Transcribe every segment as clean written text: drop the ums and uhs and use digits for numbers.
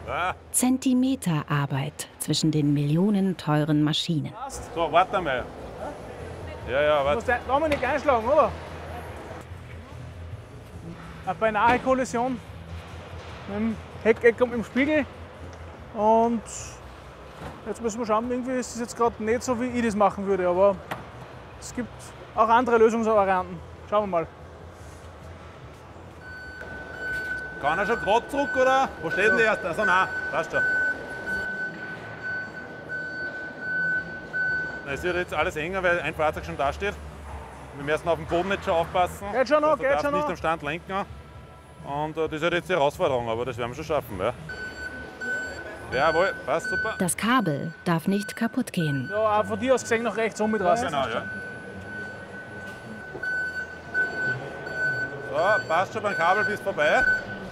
Zentimeterarbeit zwischen den millionenteuren Maschinen. So, warte mal. Ja, warte. Du musst den nicht einschlagen, oder? Eine beinahe Kollision mit dem Heckeck und mit dem Spiegel. Und jetzt müssen wir schauen, irgendwie ist es jetzt gerade nicht so, wie ich das machen würde. Aber es gibt auch andere Lösungsvarianten. Schauen wir mal. Kann er schon gerade zurück, oder? Wo steht denn der erst? Also nein, passt schon. Es wird jetzt alles enger, weil ein Fahrzeug schon da steht. Wir müssen auf den Boden nicht schon aufpassen. Geht schon noch, geht schon noch. Nicht am Stand lenken. Und das ist halt jetzt die Herausforderung, aber das werden wir schon schaffen. Ja. Jawohl, passt super. Das Kabel darf nicht kaputt gehen. Ja, auch von dir aus gesehen nach rechts um mit raus. Genau, ja. So, passt schon beim Kabel bis vorbei.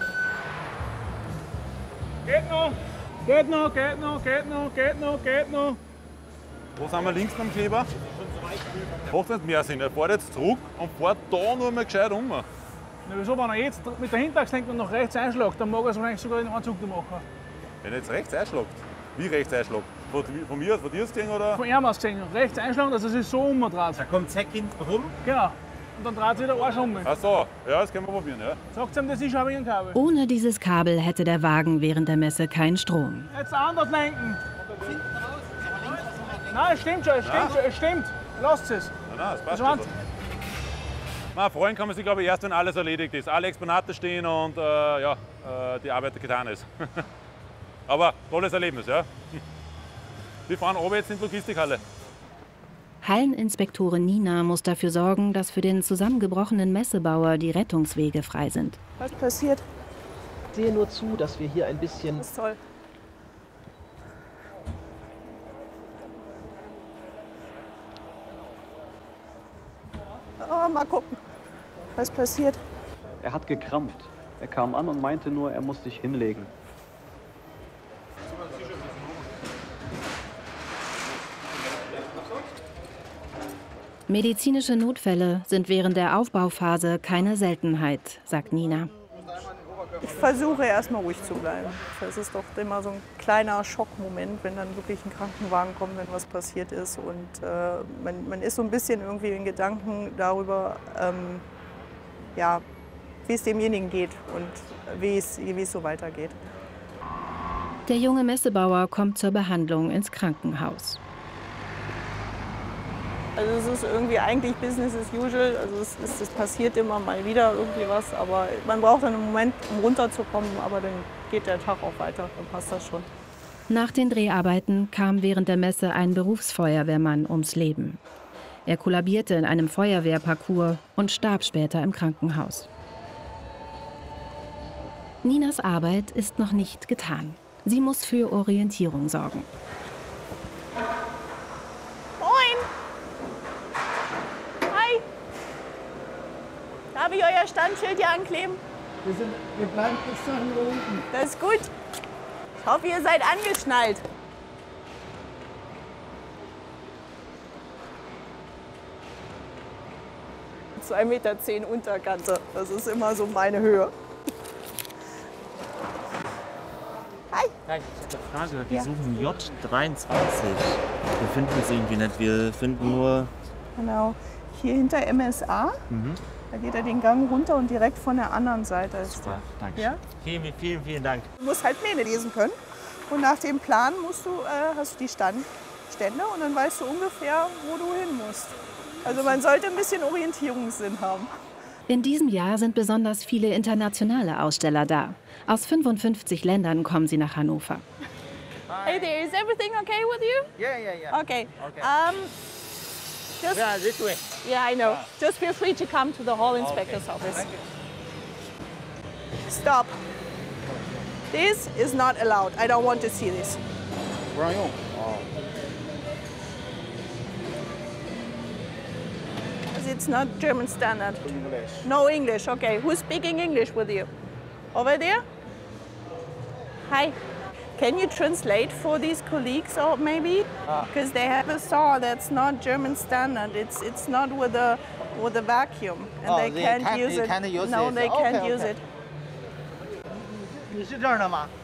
Geht noch, geht noch, geht noch, geht noch, geht noch, geht noch. Wo sind wir links beim Kleber? Macht nicht mehr Sinn. Er fährt jetzt zurück und fährt da nur mal gescheit um. Na, wieso, wenn er jetzt mit der Hinterachslenkung nach rechts einschlägt, dann mag er es wahrscheinlich sogar den Anzug machen. Wenn er jetzt rechts einschlägt? Wie rechts einschlägt? Von mir aus, von dir aus gesehen, oder? Von ihm aus gesehen, rechts einschlagen, dass es sich so umdreht. Da kommt Zack hinten rum. Genau. Und dann dreht sich der Arsch um. Ach so, ja, das können wir probieren, ja. Sagt ihm, das ist schon ein Kabel. Ohne dieses Kabel hätte der Wagen während der Messe keinen Strom. Jetzt anders lenken. Nein, es stimmt schon, es stimmt schon, es stimmt. Lasst es. Nein, das passt schon. Na, freuen kann man sich, glaube ich, erst, wenn alles erledigt ist. Alle Exponate stehen und die Arbeit getan ist. Aber tolles Erlebnis, ja. Wir fahren oben jetzt in die Logistikhalle. Halleninspektorin Nina muss dafür sorgen, dass für den zusammengebrochenen Messebauer die Rettungswege frei sind. Was passiert? Ich sehe nur zu, dass wir hier ein bisschen... Das ist toll. Oh, mal gucken, was passiert. Er hat gekrampft. Er kam an und meinte nur, er muss sich hinlegen. Medizinische Notfälle sind während der Aufbauphase keine Seltenheit, sagt Nina. Ich versuche erstmal ruhig zu bleiben. Das ist doch immer so ein kleiner Schockmoment, wenn dann wirklich ein Krankenwagen kommt, wenn was passiert ist. Und man ist so ein bisschen irgendwie in Gedanken darüber, wie es demjenigen geht und wie es so weitergeht. Der junge Messebauer kommt zur Behandlung ins Krankenhaus. Also es ist irgendwie eigentlich Business as usual. Also es passiert immer mal wieder irgendwie was, aber man braucht dann einen Moment, um runterzukommen, aber dann geht der Tag auch weiter, dann passt das schon. Nach den Dreharbeiten kam während der Messe ein Berufsfeuerwehrmann ums Leben. Er kollabierte in einem Feuerwehrparcours und starb später im Krankenhaus. Ninas Arbeit ist noch nicht getan. Sie muss für Orientierung sorgen. Darf ich euer Standschild hier ankleben? Wir bleiben bis dahin unten. Das ist gut. Ich hoffe, ihr seid angeschnallt. (2,10 Meter Unterkante. Das ist immer so meine Höhe. Hi. Hi, ich habe eine Frage. Wir suchen J23. Wir finden es irgendwie nicht. Wir finden nur... Genau. Hier hinter MSA. Da geht er den Gang runter und direkt von der anderen Seite ist Super, der. danke. Ja? Vielen Dank. Du musst halt Pläne lesen können. Und nach dem Plan hast du die Stände und dann weißt du ungefähr, wo du hin musst. Also man sollte ein bisschen Orientierungssinn haben. In diesem Jahr sind besonders viele internationale Aussteller da. Aus 55 Ländern kommen sie nach Hannover. Hey there, is everything okay with you? Yeah. Okay. Just, Yeah, this way. yeah, I know. Just feel free to come to the hall inspector's office. Stop. This is not allowed. I don't want to see this. It's not German standard. English. No English, okay. Who's speaking English with you? Over there? Hi. Can you translate for these colleagues, or maybe? Because they have a saw that's not German standard. It's not with a vacuum, and they can't use it. Can't use no, it. they can't Okay, use okay. it. 你是这儿的吗？